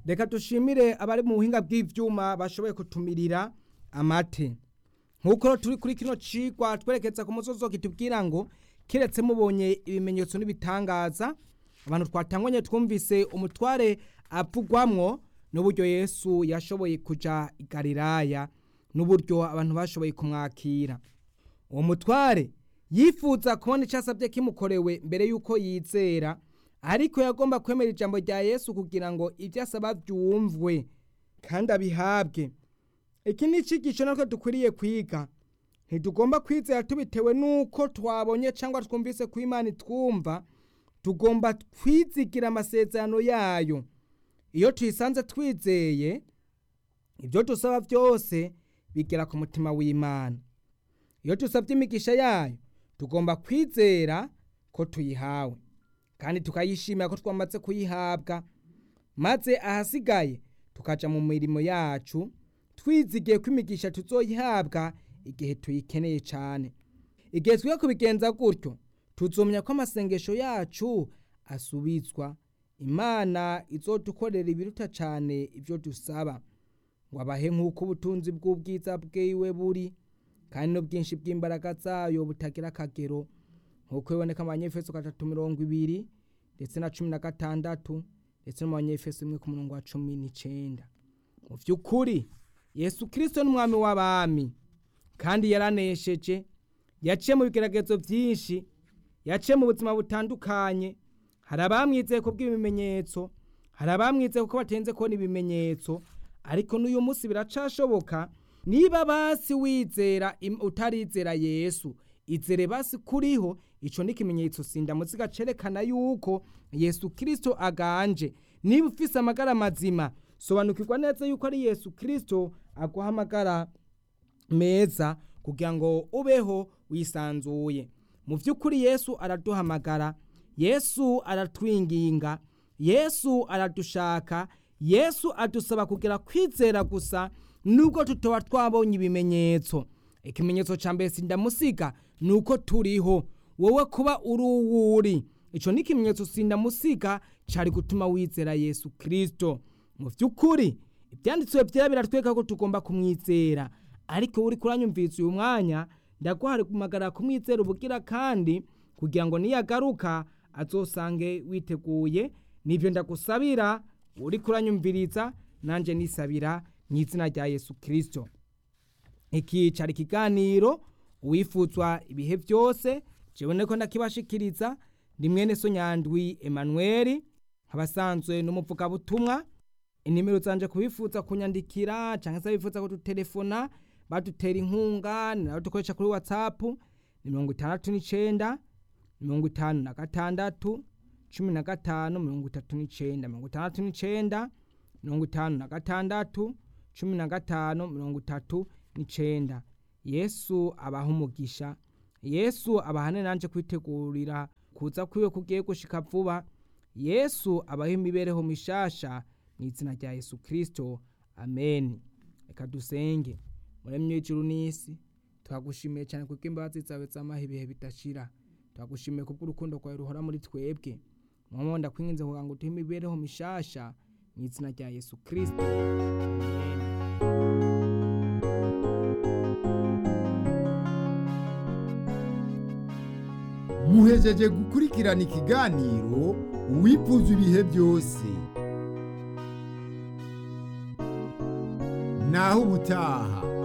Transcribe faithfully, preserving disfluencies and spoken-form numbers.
reka dushimire abari mu buhinga bw'ivyuma bashoboye kutumirira amate. Nkuko turi kuri kino cigwa twerekeza ku musozo kitubwira ngo kiretse mubonye ibimenyetso n'ibitangaza, abantu twatangwanye twumvise umutware avugwamwo n'uburyo Yesu yashoboye kuja i Galilaya n'uburyo abantu bashoboye kumwakira. Uwo mutware yifuza kubona icasavye kimukorewe mbere yuko yizera, ariko yagomba kwemera ijambo rya Yesu kugira ngo ivyo asaba vyumvwe kandi abihabwe. Iki ni icigisho natwe dukwiriye kwiga. Ntitugomba kwizera tubitewe nuko twabonye cyangwa twumvise ku Imana itwumva, tugomba kwizigira amasezerano yayo. Iyo tuyisanze twizeye, ibyo dusaba byose bigera ku mutima w'Imana. Iyo dusabye imigisha yayo, tugomba kwizera ko tuyihawe kandi tukayishimira ko twamaze kuyihabwa, maze ahasigaye tukaja mu mirimo yacu twizigiye ko imigisha tuzoyihabwa igihe tuyikeneye cyane. Igihe twiye kubigenza gutyo, tuzomenya ko amasengesho yacu asubizwa. Imana izodukorera ibiruta cyane ibyo dusaba, ngo abahe nk'uko ubutunzi bw'ubwiza bwiwe buri kandi n'ubwinshi bw'imbaraga zayo butagira akagero, nk'uko biboneka mu Banyefeso gatatu mirongo ibiri ndetse na cumi na gatandatu ndetse no mu Banyefeso imwe ku murongo wa cumi n'icenda. Mu vy'ukuri Yesu Kristo n'umwami w'abami kandi yaranesheje, yaciye mu bigeragezo byinshi, yaciye mu buzima butandukanye. Hari abamwizeye ko bw'ibimenyetso, hari abamwizeye ko batenze kubona ibimenyetso, ariko n'uyu munsi biracashoboka. Niba basi wizera utarizera Yesu, izere basi kuriho, ico ni ikimenyetso sindamusiga cerekana yuko Yesu Kristo aganje. Niba ufise amagara mazima, sobanukirwa neza yuko ari Yesu Kristo aguha amagara meza kugira ngo ubeho wisanzuye. Mu vy'ukuri Yesu araduhamagara, Yesu aratwinginga, Yesu aradushaka, Yesu adusaba kugira kwizera gusa nubwo tutoba twabonye ibimenyetso. Ikimenyetso ca mbere sindamusiga nuko turiho, wowe kuba uri uwuri, ico ni ikimenyetso sindamusiga cari gutuma wizera Yesu Kristo. Mu vy'ukuri ivyanditswe vyera biratwereka ko tugomba kumwizera, ariko uri kuranyumvise uyu mwanya ndaguhari kumagara kumwizera ubugira kandi kugira ngo niyagaruka azosange witeguye. Nivyo ndagusabira uri kuranyumviriza, nanje nisabira mw'izina rya Yesu Kristo. Iki cari ikiganiro uwifuzwa ibihe byose, jewe neko ndakibashikiriza, ndi mwene so Nyandwi Emmanuel, abasanzwe n'umuvuga butumwa. Inimero zanje kubifuza kunyandikira canke se bifuza ko tutelefona badutera inkunga nayo dukoresha kuri WhatsApp ni mirongo itandatu n'icenda mirongo itanu na gatandatu cumi na gatanu mirongo itatu n'icenda mirongo itandatu n'icenda mirongo itanu na gatandatu cumi na gatanu mirongo itatu n'icenda. Yesu abaha umugisha, Yesu abahane nanje kwitegurira kuza kwiwe kugiye gushika vuba. Yesu abaha imibereho mishasha mw'izina rya Yesu Kristo, amen. Reka dusenge. Muremye ijuru n'isi, twagushimiye cyane kuko imbabazi zawe zamahe ibihe bidashira. Twagushimiye kubwo urukundo rwawe ruhora muri twebwe. Mama ndakwinginze kugira ngo tuhe imibereho mishasha mw'izina rya Yesu Kristo, amen. Muhejeje gukurikirana ikiganiro uwifuza ibihe byose. Naho ubutaha.